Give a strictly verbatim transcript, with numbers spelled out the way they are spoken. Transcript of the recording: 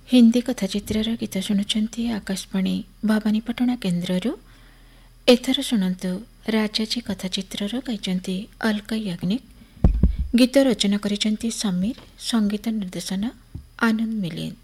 हिंदी कथाचित्रर गीत शुणुचंती आकाशवाणी भवानीपाटणा केन्द्ररू। एथर शुणन्तु राजाजी कथाचित्रर गाइचंती अलका याग्निक। गीत रचना करिचंती समीर, संगीत निर्देशन आनंद मिलिंद।